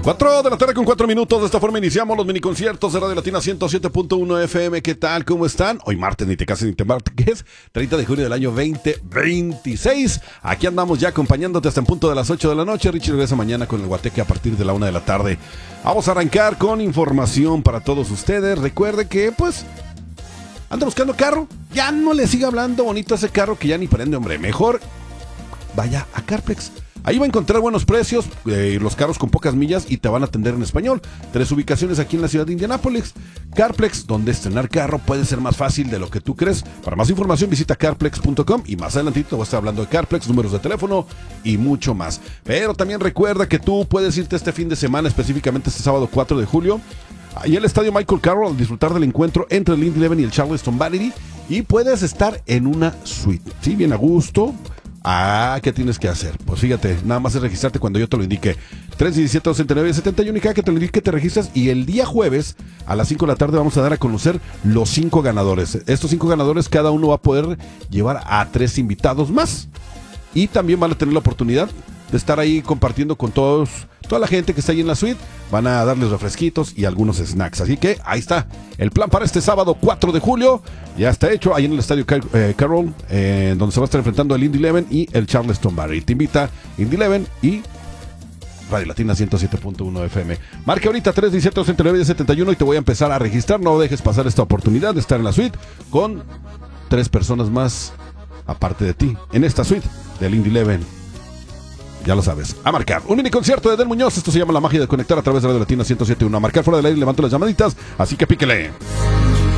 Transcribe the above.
4 de la tarde con 4 minutos. De esta forma iniciamos los miniconciertos de Radio Latina 107.1 FM. ¿Qué tal? ¿Cómo están? Hoy martes, ni te cases ni te embarques, 30 de junio del año 2026. Aquí andamos ya acompañándote hasta en punto de las 8 de la noche. Richie regresa mañana con el Guateque a partir de la 1 de la tarde. Vamos a arrancar con información para todos ustedes. Recuerde que, pues, anda buscando carro. Ya no le siga hablando bonito a ese carro que ya ni prende, hombre. Mejor vaya a Carplex. Ahí va a encontrar buenos precios, los carros con pocas millas y te van a atender en español. 3 ubicaciones aquí en la ciudad de Indianápolis. Carplex, donde estrenar carro puede ser más fácil de lo que tú crees. Para más información visita carplex.com y más adelantito voy a estar hablando de Carplex, números de teléfono y mucho más. Pero también recuerda que tú puedes irte este fin de semana, específicamente este sábado 4 de julio, ahí al estadio Michael Carroll a disfrutar del encuentro entre el Indy 11 y el Charleston Vanity y puedes estar en una suite, ¿sí? Bien a gusto. ¿Qué tienes que hacer? Pues fíjate, nada más es registrarte cuando yo te lo indique. 317-269-71 y cada que te lo indique te registras y el día jueves a las 5 de la tarde vamos a dar a conocer los 5 ganadores. Estos 5 ganadores cada uno va a poder llevar a 3 invitados más y también van a tener la oportunidad de estar ahí compartiendo con toda la gente que está ahí en la suite. Van a darles refresquitos y algunos snacks. Así que ahí está el plan para este sábado 4 de julio. Ya está hecho ahí en el estadio Carroll, donde se va a estar enfrentando el Indy 11 y el Charleston Vanity. Te invita Indy 11 y Radio Latina 107.1 FM. Marque ahorita 317-269-71 y te voy a empezar a registrar. No dejes pasar esta oportunidad de estar en la suite con 3 personas más aparte de ti en esta suite del Indy 11. Ya lo sabes, a marcar. Un mini concierto de Del Muñoz. Esto se llama La Magia de Conectar a través de Radio Latina 107.1. A marcar fuera del aire, levanto las llamaditas. Así que píquele.